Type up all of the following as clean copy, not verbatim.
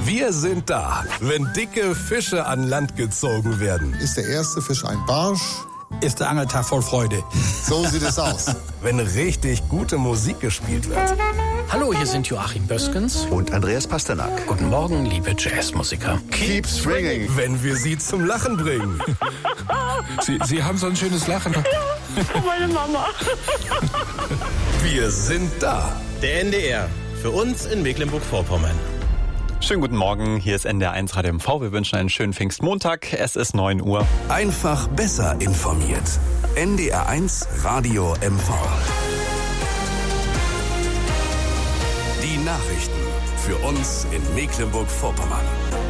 Wir sind da, wenn dicke Fische an Land gezogen werden. Ist der erste Fisch ein Barsch? Ist der Angeltag voll Freude. So sieht es aus. Wenn richtig gute Musik gespielt wird. Hallo, hier sind Joachim Böskens und Andreas Pasternak. Guten Morgen, liebe Jazzmusiker. Keep swinging. Wenn wir sie zum Lachen bringen. Sie haben so ein schönes Lachen. Ja, meine Mama. Wir sind da. Der NDR. Für uns in Mecklenburg-Vorpommern. Schönen guten Morgen, hier ist NDR1 Radio MV. Wir wünschen einen schönen Pfingstmontag. Es ist 9 Uhr. Einfach besser informiert. NDR1 Radio MV. Die Nachrichten für uns in Mecklenburg-Vorpommern.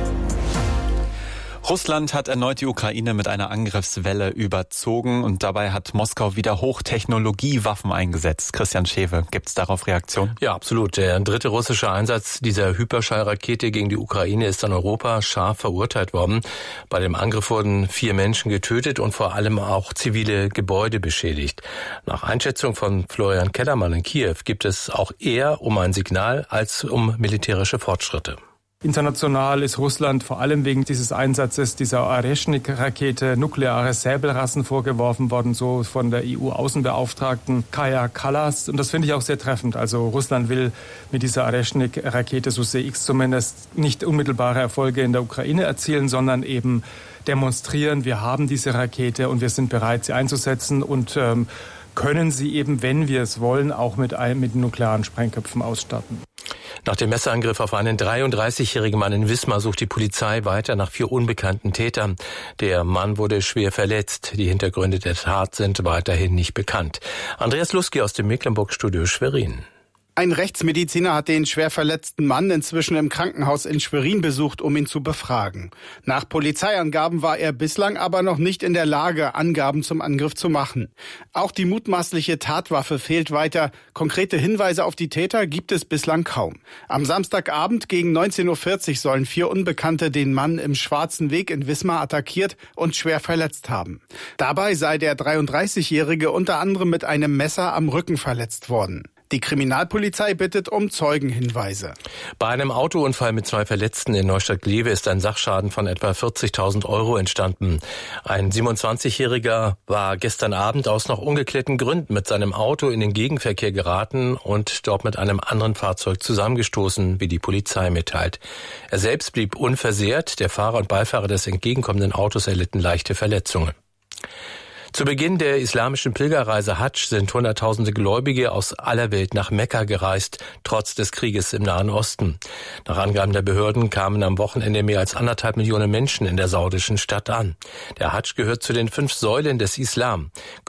Russland hat erneut die Ukraine mit einer Angriffswelle überzogen und dabei hat Moskau wieder Hochtechnologiewaffen eingesetzt. Christian Schewe, gibt's darauf Reaktion? Ja, absolut. Der dritte russische Einsatz dieser Hyperschallrakete gegen die Ukraine ist in Europa scharf verurteilt worden. Bei dem Angriff wurden 4 Menschen getötet und vor allem auch zivile Gebäude beschädigt. Nach Einschätzung von Florian Kellermann in Kiew gibt es auch eher um ein Signal als um militärische Fortschritte. International ist Russland vor allem wegen dieses Einsatzes dieser Oreschnik-Rakete nukleare Säbelrassen vorgeworfen worden, so von der EU-Außenbeauftragten Kaja Kallas. Und das finde ich auch sehr treffend. Also Russland will mit dieser Oreschnik-Rakete, so sehe ich es zumindest, nicht unmittelbare Erfolge in der Ukraine erzielen, sondern eben demonstrieren, wir haben diese Rakete und wir sind bereit, sie einzusetzen und können sie eben, wenn wir es wollen, auch mit nuklearen Sprengköpfen ausstatten. Nach dem Messerangriff auf einen 33-jährigen Mann in Wismar sucht die Polizei weiter nach 4 unbekannten Tätern. Der Mann wurde schwer verletzt. Die Hintergründe der Tat sind weiterhin nicht bekannt. Andreas Luski aus dem Mecklenburg-Studio Schwerin. Ein Rechtsmediziner hat den schwer verletzten Mann inzwischen im Krankenhaus in Schwerin besucht, um ihn zu befragen. Nach Polizeiangaben war er bislang aber noch nicht in der Lage, Angaben zum Angriff zu machen. Auch die mutmaßliche Tatwaffe fehlt weiter. Konkrete Hinweise auf die Täter gibt es bislang kaum. Am Samstagabend gegen 19.40 Uhr sollen 4 Unbekannte den Mann im Schwarzen Weg in Wismar attackiert und schwer verletzt haben. Dabei sei der 33-Jährige unter anderem mit einem Messer am Rücken verletzt worden. Die Kriminalpolizei bittet um Zeugenhinweise. Bei einem Autounfall mit 2 Verletzten in Neustadt-Glewe ist ein Sachschaden von etwa 40.000 € entstanden. Ein 27-Jähriger war gestern Abend aus noch ungeklärten Gründen mit seinem Auto in den Gegenverkehr geraten und dort mit einem anderen Fahrzeug zusammengestoßen, wie die Polizei mitteilt. Er selbst blieb unversehrt. Der Fahrer und Beifahrer des entgegenkommenden Autos erlitten leichte Verletzungen. Zu Beginn der islamischen Pilgerreise Hadsch sind Hunderttausende Gläubige aus aller Welt nach Mekka gereist, trotz des Krieges im Nahen Osten. Nach Angaben der Behörden kamen am Wochenende mehr als 1,5 Millionen Menschen in der saudischen Stadt an. Der Hadsch gehört zu den 5 Säulen des Islam.